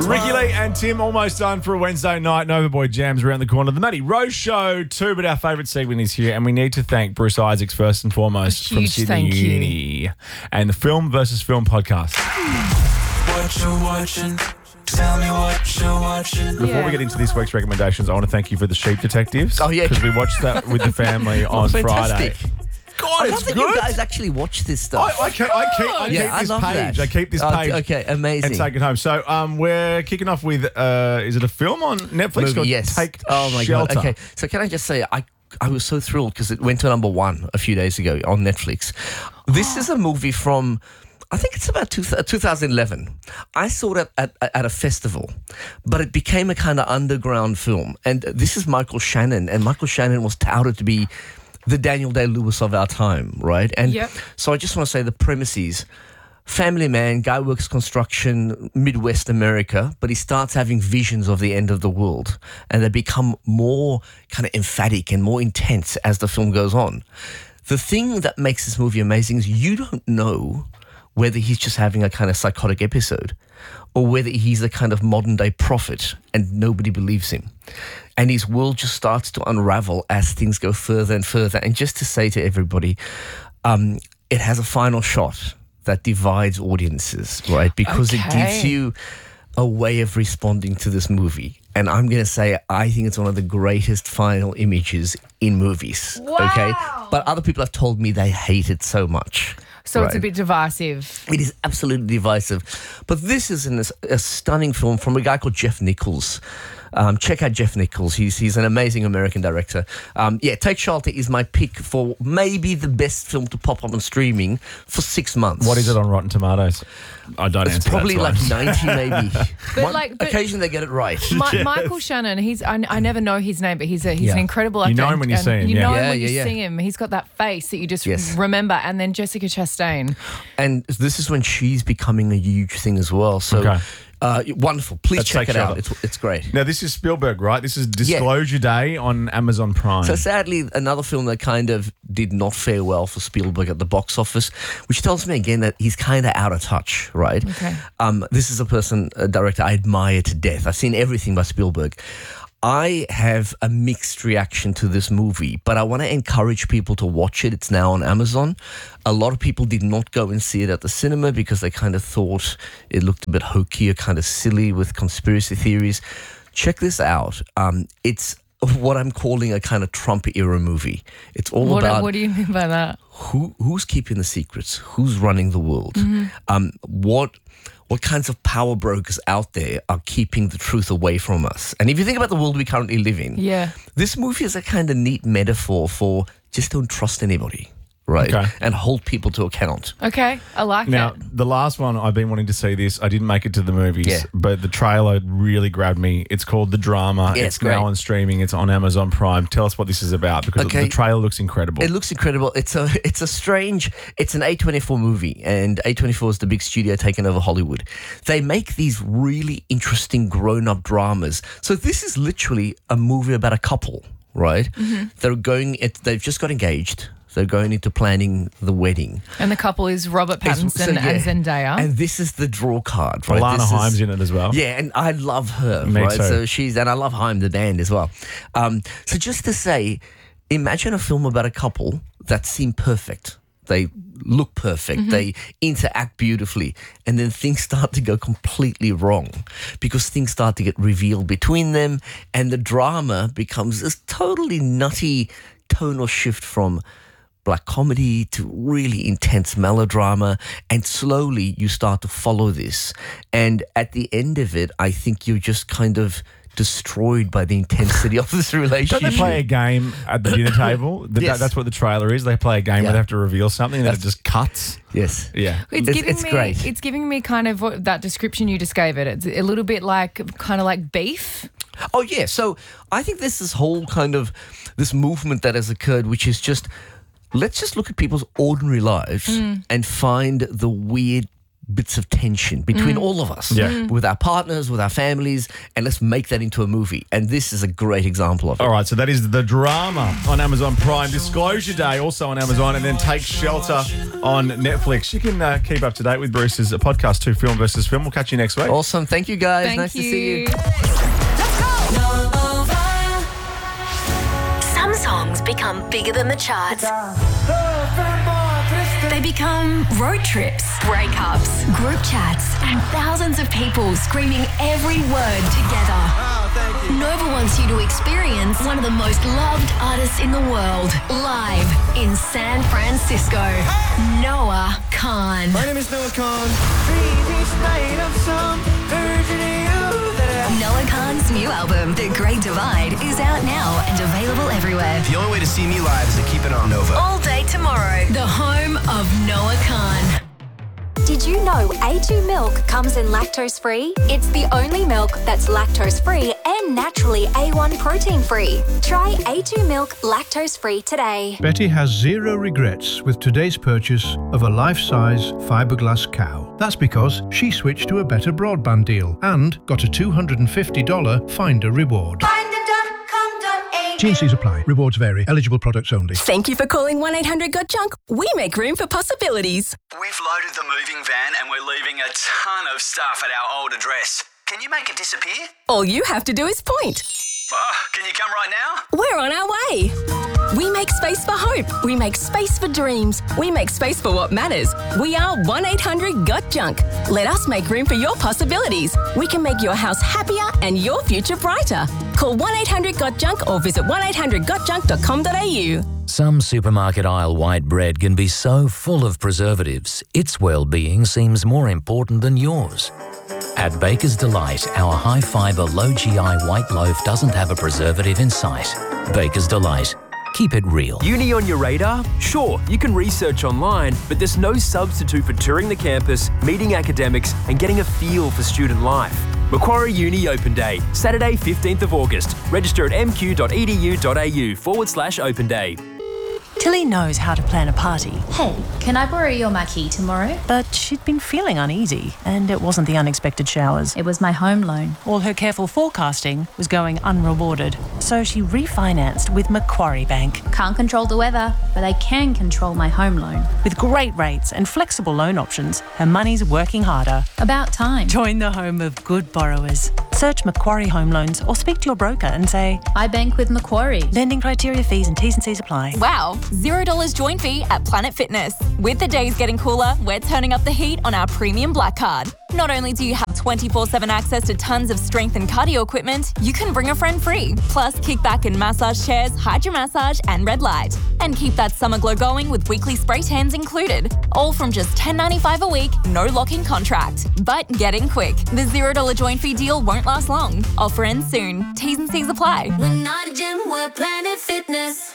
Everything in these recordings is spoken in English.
Ricky Lee and Tim almost done for a Wednesday night. Nova Boy Jams around the corner. The Matty Rose Show too, but our favourite segment is here, and we need to thank Bruce Isaacs first and foremost from Sydney Uni and the Film versus Film podcast. What you watching? Tell me what you're watching. Before we get into this week's recommendations, I want to thank you for the Sheep Detectives. Oh, yeah. Because we watched that with the family on Friday. God, it's love that good. you guys actually watch this stuff. I keep this love page. that. I keep this page. Okay, amazing. And take it home. So we're kicking off with, is it a film on Netflix? Movie, called yes. Take Oh my Shelter. God. Okay, so can I just say, I was so thrilled because it went to number 1 a few days ago on Netflix. This is a movie from, I think it's about 2011. I saw it at a festival, but it became a kind of underground film. And this is Michael Shannon, and Michael Shannon was touted to be the Daniel Day-Lewis of our time, right? And so I just want to say the premises. Family man, guy works construction, Midwest America, but he starts having visions of the end of the world, and they become more kind of emphatic and more intense as the film goes on. The thing that makes this movie amazing is you don't know whether he's just having a kind of psychotic episode or whether he's a kind of modern-day prophet and nobody believes him. And his world just starts to unravel as things go further and further. And just to say to everybody, it has a final shot that divides audiences, right? Because it gives you a way of responding to this movie. And I'm going to say, I think it's one of the greatest final images in movies. Wow. Okay? But other people have told me they hate it so much. So it's a bit divisive. It is absolutely divisive. But this is a stunning film from a guy called Jeff Nichols. Check out Jeff Nichols. He's an amazing American director. Take Shelter is my pick for maybe the best film to pop up on streaming for 6 months. What is it on Rotten Tomatoes? I don't It's answer probably that, like 90 maybe. But Occasionally they get it right. Michael Shannon, I never know his name, but he's an incredible actor. You know him when you see him. You know him Yeah, when you yeah. see him. He's got that face that you just Yes. remember. And then Jessica Chastain. And this is when she's becoming a huge thing as well. So wonderful. Please Let's check take it out. Shelter. It's great. Now, this is Spielberg, right? This is Disclosure Day on Amazon Prime. So sadly, another film that kind of did not fare well for Spielberg at the box office, which tells me again that he's kind of out of touch, right? Okay. This is a director I admire to death. I've seen everything by Spielberg. I have a mixed reaction to this movie, but I want to encourage people to watch it. It's now on Amazon. A lot of people did not go and see it at the cinema because they kind of thought it looked a bit hokey or kind of silly with conspiracy theories. Check this out. It's what I'm calling a kind of Trump-era movie. It's all about What do you mean by that? who's keeping the secrets, who's running the world, what kinds of power brokers out there are keeping the truth away from us. And if you think about the world we currently live in, this movie is a kind of neat metaphor for just don't trust anybody, right? Okay. And hold people to account. Okay, I like Now, it. the last one, I've been wanting to see this. I didn't make it to the movies, but the trailer really grabbed me. It's called The Drama. Yeah, it's it's great. now on streaming. It's on Amazon Prime. Tell us what this is about, because the trailer looks incredible. It looks incredible. It's an A24 movie, and A24 is the big studio taking over Hollywood. They make these really interesting grown-up dramas. So this is literally a movie about a couple, right? They've just got engaged. They're going into planning the wedding. And the couple is Robert Pattinson and Zendaya. And this is the draw card, right? Alana Haim's in it as well. Yeah, and I love her, Me right? too. So and I love Haim, the band, as well. So just to say, imagine a film about a couple that seem perfect. They look perfect. They interact beautifully. And then things start to go completely wrong because things start to get revealed between them, and the drama becomes this totally nutty tonal shift from black comedy to really intense melodrama, and slowly you start to follow this. And at the end of it, I think you're just kind of destroyed by the intensity of this relationship. Don't they play a game at the dinner table? Yes. That's what the trailer is. They play a game where they have to reveal something, and then it just cuts. Yes. Yeah. It's great. It's giving me kind of that description you just gave it. It's a little bit like Beef. Oh, yeah. So I think there's this whole kind of this movement that has occurred, which is just, let's just look at people's ordinary lives and find the weird bits of tension between all of us, with our partners, with our families, and let's make that into a movie. And this is a great example of it. All right, so that is The Drama on Amazon Prime. Disclosure Day also on Amazon, and then Take Shelter on Netflix. You can keep up to date with Bruce's podcast, 2 Film versus Film. We'll catch you next week. Awesome. Thank you, guys. Thank nice you. to see you. Some songs become bigger than the charts. They become road trips, breakups, group chats, and thousands of people screaming every word together. Nova wants you to experience one of the most loved artists in the world live in San Francisco. Noah Khan. My name is Noah Khan. Noah Khan's new album, The Great Divide, is out now and available everywhere. The only way to see me live is to keep it on Nova. All day tomorrow, the home of Noah Khan. Did you know A2 milk comes in lactose-free? It's the only milk that's lactose-free and naturally A1 protein-free. Try A2 milk lactose-free today. Betty has zero regrets with today's purchase of a life-size fiberglass cow. That's because she switched to a better broadband deal and got a $250 Finder reward. T&Cs apply. Rewards vary. Eligible products only. Thank you for calling 1-800-GOT-JUNK. We make room for possibilities. We've loaded the moving van and we're leaving a ton of stuff at our old address. Can you make it disappear? All you have to do is point. Oh, can you come right now? We're on our way. We make space for hope. We make space for dreams. We make space for what matters. We are 1-800-GOT-JUNK. Let us make room for your possibilities. We can make your house happier and your future brighter. Call 1-800-GOT-JUNK or visit 1-800-GOT-JUNK.com.au. Some supermarket aisle white bread can be so full of preservatives, its well-being seems more important than yours. At Baker's Delight, our high-fibre, low-GI white loaf doesn't have a preservative in sight. Baker's Delight. Keep it real. Uni on your radar? Sure, you can research online, but there's no substitute for touring the campus, meeting academics, and getting a feel for student life. Macquarie Uni Open Day, Saturday 15th of August. Register at mq.edu.au/Open Day. Tilly knows how to plan a party. Hey, can I borrow your marquee tomorrow? But she'd been feeling uneasy, and it wasn't the unexpected showers. It was my home loan. All her careful forecasting was going unrewarded, so she refinanced with Macquarie Bank. Can't control the weather, but I can control my home loan. With great rates and flexible loan options, her money's working harder. About time. Join the home of good borrowers. Search Macquarie Home Loans or speak to your broker and say, I bank with Macquarie. Lending criteria, fees and T's and C's apply. Wow, $0 join fee at Planet Fitness. With the days getting cooler, we're turning up the heat on our premium Black Card. Not only do you have 24/7 access to tons of strength and cardio equipment, you can bring a friend free. Plus, kickback and massage chairs, hydro massage and red light. And keep that summer glow going with weekly spray tans included. All from just $10.95 a week, no lock-in contract. But get in quick. The $0 join fee deal won't last long. Offer ends soon. T's and C's apply. We're not a gym, we're Planet Fitness.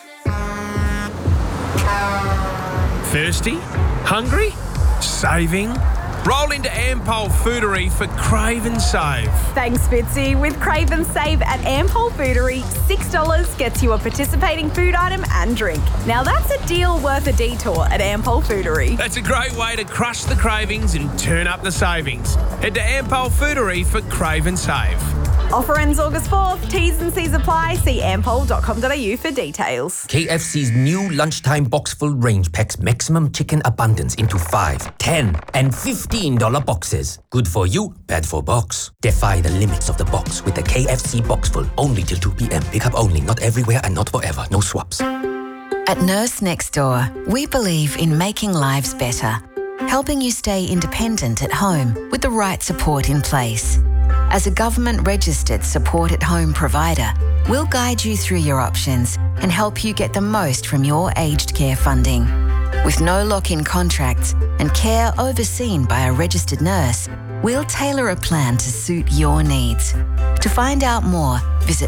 Thirsty? Hungry? Saving? Roll into Ampol Foodery for Crave and Save. Thanks, Fitzy. With Crave and Save at Ampol Foodery, $6 gets you a participating food item and drink. Now that's a deal worth a detour at Ampol Foodery. That's a great way to crush the cravings and turn up the savings. Head to Ampol Foodery for Crave and Save. Offer ends August 4th. T's and C's apply. See ampol.com.au for details. KFC's new lunchtime box-full range packs maximum chicken abundance into 5, 10 and $15 boxes. Good for you, bad for box. Defy the limits of the box with the KFC box-full. Only till 2 p.m. Pick up only, not everywhere and not forever. No swaps. At Nurse Next Door, we believe in making lives better, helping you stay independent at home with the right support in place. As a government-registered support-at-home provider, we'll guide you through your options and help you get the most from your aged care funding. With no lock-in contracts and care overseen by a registered nurse, we'll tailor a plan to suit your needs. To find out more, visit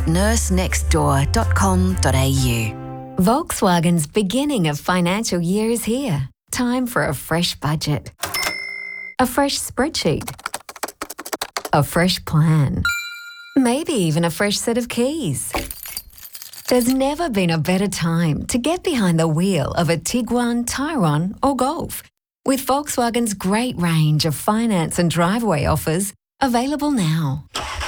nursenextdoor.com.au. Volkswagen's beginning of financial year is here. Time for a fresh budget. A fresh spreadsheet. A fresh plan. Maybe even a fresh set of keys. There's never been a better time to get behind the wheel of a Tiguan, Tyrone or Golf. with Volkswagen's great range of finance and driveway offers available now.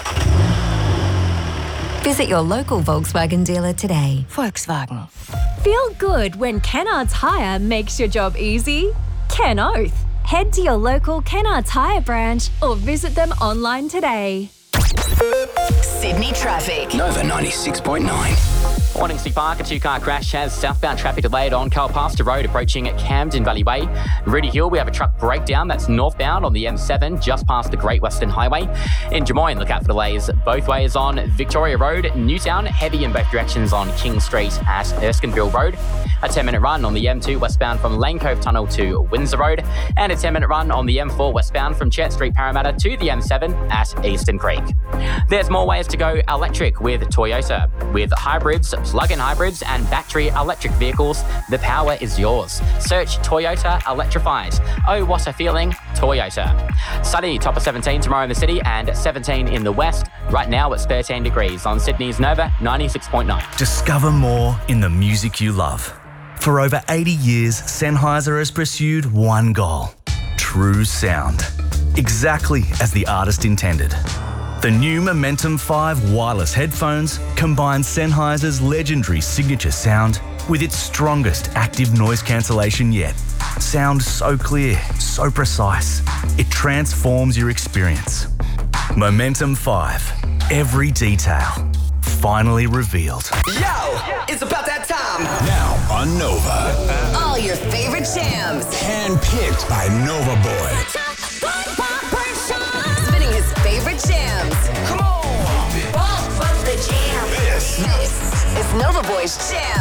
Visit your local Volkswagen dealer today. Volkswagen. Feel good when Kennard's Hire makes your job easy? Ken Oath. Head to your local Kennard's Hire branch or visit them online today. Sydney traffic. Nova 96.9. Morningsea Park, a two-car crash has southbound traffic delayed on Carlpastor Road approaching Camden Valley Way. Rudy Hill, we have a truck breakdown that's northbound on the M7 just past the Great Western Highway. In Des Moines, look out for delays both ways on Victoria Road. Newtown, heavy in both directions on King Street at Erskineville Road. A 10-minute run on the M2 westbound from Lane Cove Tunnel to Windsor Road. And a 10-minute run on the M4 westbound from Chet Street Parramatta to the M7 at Eastern Creek. There's more ways to go electric with Toyota. With hybrids, plug-in hybrids and battery electric vehicles, the power is yours. Search Toyota Electrified. Oh, what a feeling, Toyota. Sunny, top of 17 tomorrow in the city and 17 in the west. Right now it's 13 degrees on Sydney's Nova 96.9. Discover more in the music you love. For over 80 years, Sennheiser has pursued one goal: true sound. Exactly as the artist intended. The new Momentum 5 wireless headphones combine Sennheiser's legendary signature sound with its strongest active noise cancellation yet. Sound so clear, so precise, it transforms your experience. Momentum 5, every detail, finally revealed. Yo, it's about that time. Now on Nova. All your favorite jams. Handpicked by Nova Boy. Spinning his favorite jams. Come on. Bump the jam. This is Nova Boy's Jam.